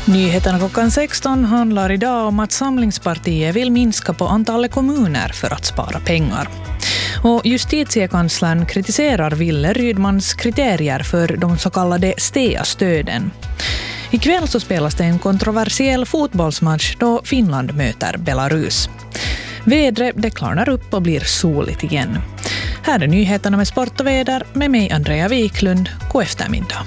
Nyheterna klockan 16 handlar idag om att Samlingspartiet vill minska på antalet kommuner för att spara pengar. Och justitiekanslern kritiserar Wille Rydmans kriterier för de så kallade STEA-stöden. Ikväll så spelas det en kontroversiell fotbollsmatch då Finland möter Belarus. Vädret det klarnar upp och blir soligt igen. Här är nyheterna med sport och väder med mig Andrea Wiklund. God eftermiddag.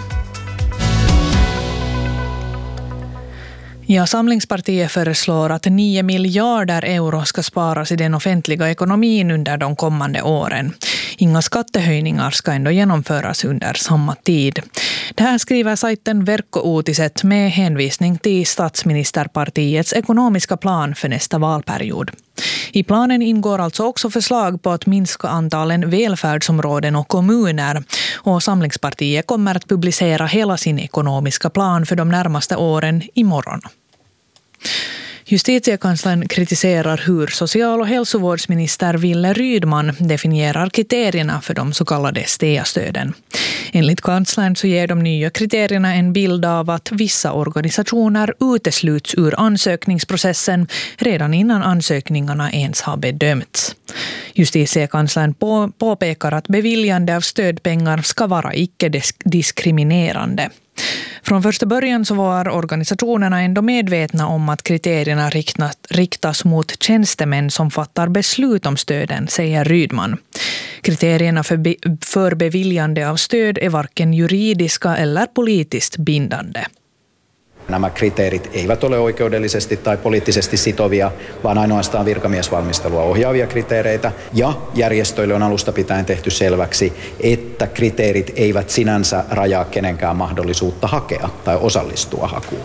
Ja, Samlingspartiet föreslår att 9 miljarder euro ska sparas i den offentliga ekonomin under de kommande åren. Inga skattehöjningar ska ändå genomföras under samma tid. Det här skriver sajten Verkko-uutiset med hänvisning till statsministerpartiets ekonomiska plan för nästa valperiod. I planen ingår alltså också förslag på att minska antalen välfärdsområden och kommuner, och Samlingspartiet kommer att publicera hela sin ekonomiska plan för de närmaste åren imorgon. Justitiekanslern kritiserar hur social- och hälsovårdsminister Wille Rydman definierar kriterierna för de så kallade STEA-stöden. Enligt kanslern så ger de nya kriterierna en bild av att vissa organisationer utesluts ur ansökningsprocessen redan innan ansökningarna ens har bedömts. Justitiekanslern påpekar att beviljande av stödpengar ska vara icke-diskriminerande. Från första början så var organisationerna ändå medvetna om att kriterierna riktas mot tjänstemän som fattar beslut om stöden, säger Rydman. Kriterierna för beviljande av stöd är varken juridiska eller politiskt bindande. Nämä kriteerit eivät ole oikeudellisesti tai poliittisesti sitovia, vaan ainoastaan virkamiesvalmistelua ohjaavia kriteereitä. Ja järjestöille on alusta pitäen tehty selväksi, että kriteerit eivät sinänsä rajaa kenenkään mahdollisuutta hakea tai osallistua hakuun.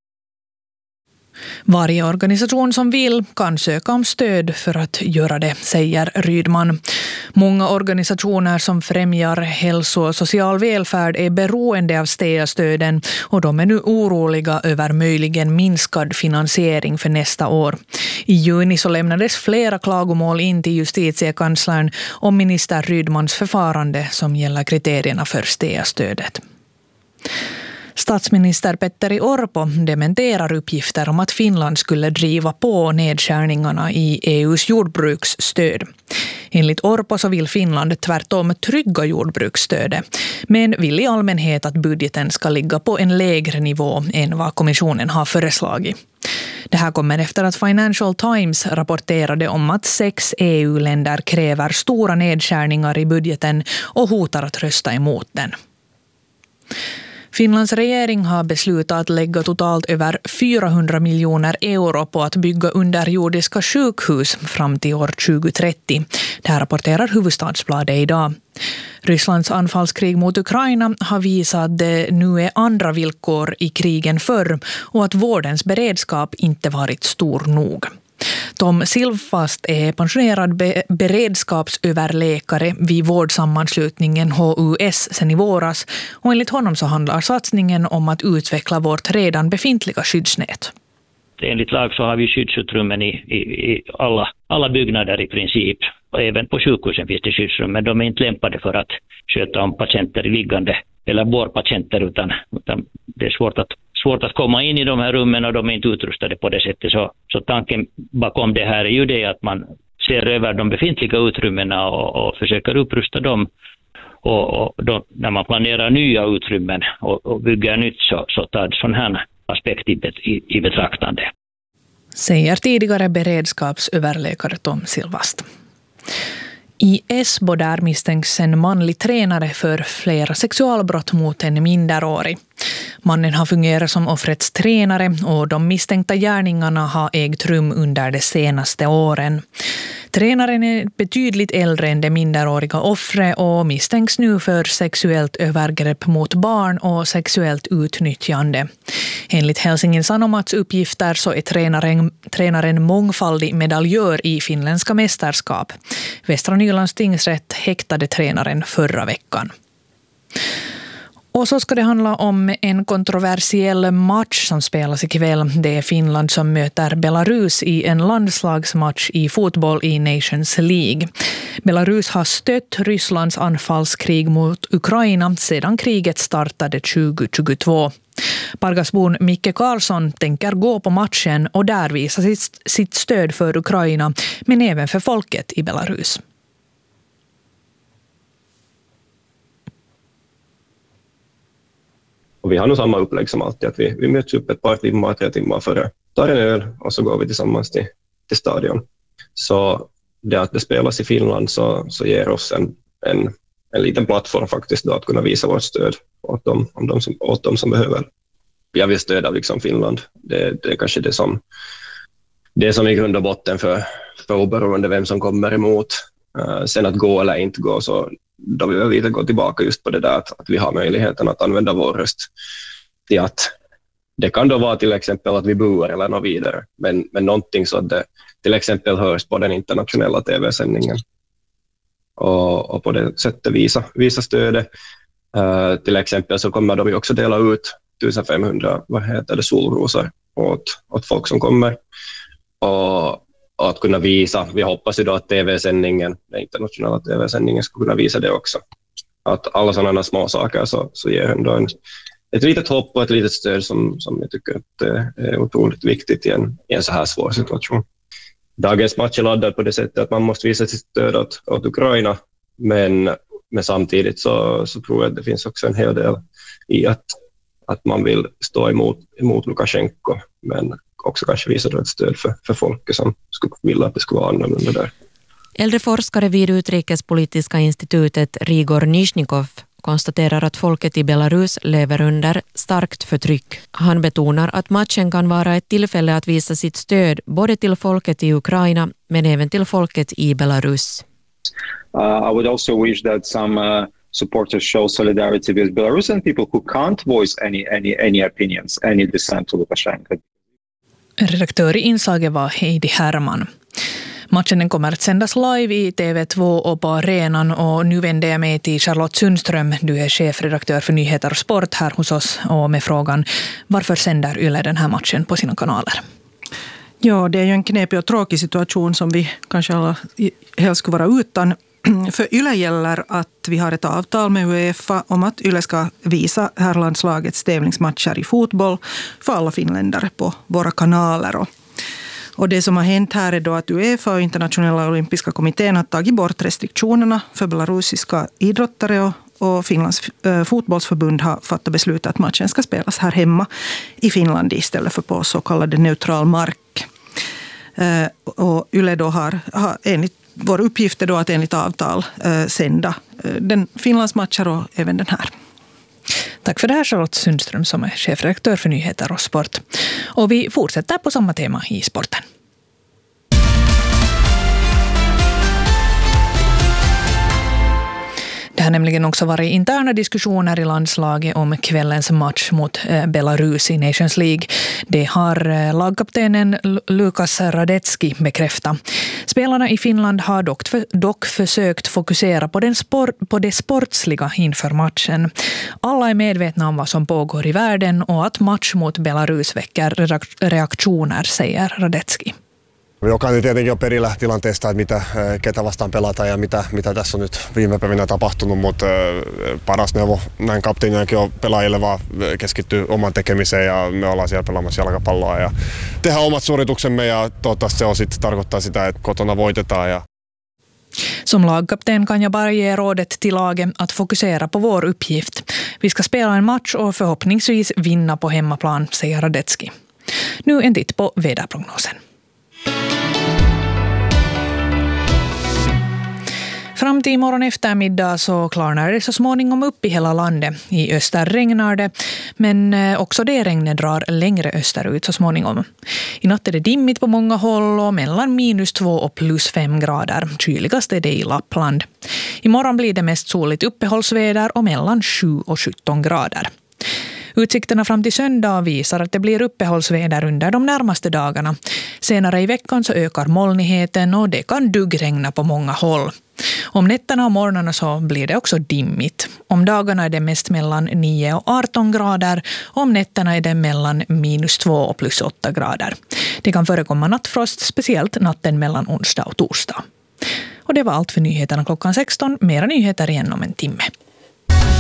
Varje organisation som vill kan söka om stöd för att göra det, säger Rydman. Många organisationer som främjar hälso- och social välfärd är beroende av STEA-stöden, och de är nu oroliga över möjligen minskad finansiering för nästa år. I juni så lämnades flera klagomål in till justitiekanslern om minister Rydmans förfarande som gäller kriterierna för STEA-stödet. Statsminister Petteri Orpo dementerar uppgifter om att Finland skulle driva på nedskärningarna i EU:s jordbruksstöd. Enligt Orpo så vill Finland tvärtom trygga jordbruksstödet, men vill i allmänhet att budgeten ska ligga på en lägre nivå än vad kommissionen har föreslagit. Det här kommer efter att Financial Times rapporterade om att 6 EU-länder kräver stora nedskärningar i budgeten och hotar att rösta emot den. Finlands regering har beslutat att lägga totalt över 400 miljoner euro på att bygga underjordiska sjukhus fram till år 2030. Det här rapporterar Hufvudstadsbladet idag. Rysslands anfallskrig mot Ukraina har visat att det nu är andra villkor i krigen förr och att vårdens beredskap inte varit stor nog. Tom Silvfast är pensionerad beredskapsöverläkare vid vårdsammanslutningen HUS sedan i våras, och enligt honom så handlar satsningen om att utveckla vårt redan befintliga skyddsnät. Enligt lag så har vi skyddsutrymmen i alla byggnader i princip. Och även på sjukhusen finns det skyddsrum, men de är inte lämpade för att sköta om patienter liggande eller bårpatienter, utan det är svårt att komma in i de här rummen, och de är inte utrustade på det sättet. Så tanken bakom det här är ju det att man ser över de befintliga utrymmena och försöker upprusta dem. Och då, när man planerar nya utrymmen och bygger nytt så tar det sån här aspekt i betraktande. Säger tidigare beredskapsöverläkare Tom Silvast. I Esbo där misstänks en manlig tränare för flera sexualbrott mot en minderårig. Mannen har fungerat som offrets tränare, och de misstänkta gärningarna har ägt rum under de senaste åren. Tränaren är betydligt äldre än det minderåriga offret och misstänks nu för sexuellt övergrepp mot barn och sexuellt utnyttjande. Enligt Helsingin Sanomats uppgifter så är tränaren mångfaldig medaljör i finländska mästerskap. Västra Nylands tingsrätt häktade tränaren förra veckan. Och så ska det handla om en kontroversiell match som spelas ikväll. Det är Finland som möter Belarus i en landslagsmatch i fotboll i Nations League. Belarus har stött Rysslands anfallskrig mot Ukraina sedan kriget startade 2022. Pargasbon Micke Karlsson tänker gå på matchen och där visa sitt stöd för Ukraina, men även för folket i Belarus. Och vi har nog samma upplägg som alltid, att vi möts upp ett par timmar, 3 timmar före, tar en öl och så går vi tillsammans till stadion. Så det att det spelas i Finland så ger oss en liten plattform faktiskt då att kunna visa vårt stöd åt dem som behöver. Jag vill stödja liksom Finland. Det är kanske det som i grund och botten för oberoende vem som kommer emot. Sen att gå eller inte gå, så då vill vi lite gå tillbaka just på det där att vi har möjligheten att använda vår röst till att det kan då vara till exempel att vi buar eller något vidare, men någonting så att det till exempel hörs på den internationella tv-sändningen och på det sättet visa stödet. Till exempel så kommer de också dela ut 1500 solrosor åt folk som kommer och att kunna visa, vi hoppas ju då att tv-sändningen, den internationella tv-sändningen ska kunna visa det också. Att alla sådana små saker så ger ändå ett litet hopp och ett litet stöd som jag tycker att är otroligt viktigt i en så här svår situation. Dagens match är laddad på det sättet att man måste visa sitt stöd åt Ukraina, men samtidigt så tror jag att det finns också en hel del i att man vill stå emot Lukasjenko, men också kanske visa då ett stöd för folket som skulle vilja att det skulle vara annorlunda där. Äldre forskare vid Utrikespolitiska institutet Rigor Nizhnikov konstaterar att folket i Belarus lever under starkt förtryck. Han betonar att matchen kan vara ett tillfälle att visa sitt stöd både till folket i Ukraina men även till folket i Belarus. I would also wish that some supporters show solidarity with Belarusian people who can't voice any opinions, any dissent to Lukashenko. Redaktör i inslaget var Heidi Herman. Matchen kommer att sändas live i TV2 och på arenan, och nu vänder jag mig till Charlotte Sundström. Du är chefredaktör för nyheter och sport här hos oss, och med frågan: varför sänder Yle den här matchen på sina kanaler? Ja, det är ju en knepig och tråkig situation som vi kanske alla helst skulle vara utan. För Yle gäller att vi har ett avtal med UEFA om att Yle ska visa herrlandslagets tävlingsmatcher i fotboll för alla finländare på våra kanaler. Och det som har hänt här är då att UEFA och Internationella olympiska kommittén har tagit bort restriktionerna för belarusiska idrottare, och Finlands fotbollsförbund har fattat beslut att matchen ska spelas här hemma i Finland istället för på så kallad neutral mark. Och Yle då har enligt vår uppgift är då att enligt avtal sända Finlands matcher och även den här. Tack för det här, Charlotte Sundström, som är chefredaktör för nyheter och sport. Och vi fortsätter på samma tema i sporten. Det har nämligen också varit interna diskussioner i landslaget om kvällens match mot Belarus i Nations League. Det har lagkaptenen Lukas Radetski bekräftat. Spelarna i Finland har dock försökt fokusera på det sportsliga inför matchen. Alla är medvetna om vad som pågår i världen och att match mot Belarus väcker reaktioner, säger Radetski. Jokainen tietenkin on perillä tilanteesta, että ketä vastaan pelataan ja mitä tässä on nyt viime päivinä tapahtunut, mutta paras neuvo näin kapteeninakin on pelaajille vaan keskittyä oman tekemiseen, ja me ollaan siellä pelaamassa jalkapalloa ja tehdään omat suorituksemme, ja toivottavasti se on sitten tarkoittaa sitä, että kotona voitetaan. Ja Som lagkapten kan jag bara ge rådet till laget att fokusera på vår uppgift. Vi ska spela en match och förhoppningsvis vinna på hemmaplan, säger Radetski. Nu en titt på väderprognosen. Fram till imorgon eftermiddag så klarnar det så småningom upp i hela landet. I öster regnar det, men också det regnet drar längre österut så småningom. I natt är det dimmigt på många håll och mellan -2 och +5 grader. Kyligast är det i Lappland. Imorgon blir det mest soligt uppehållsväder och mellan 7 och 17 grader. Utsikterna fram till söndag visar att det blir uppehållsväder under de närmaste dagarna. Senare i veckan så ökar molnigheten och det kan duggregna på många håll. Om nätterna och morgnarna så blir det också dimmigt. Om dagarna är det mest mellan 9 och 18 grader. Om nätterna är det mellan -2 och +8 grader. Det kan förekomma nattfrost, speciellt natten mellan onsdag och torsdag. Och det var allt för nyheterna klockan 16. Mera nyheter igen om en timme.